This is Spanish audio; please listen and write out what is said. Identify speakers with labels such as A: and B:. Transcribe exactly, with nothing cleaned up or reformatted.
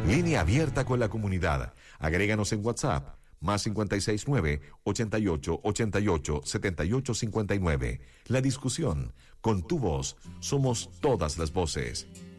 A: Línea abierta con la comunidad. Agréganos en WhatsApp. Más cincuenta y seis nueve, ochenta y ocho, ochenta y ocho, setenta y ocho cincuenta y nueve. La discusión. Con tu voz. Somos todas las voces.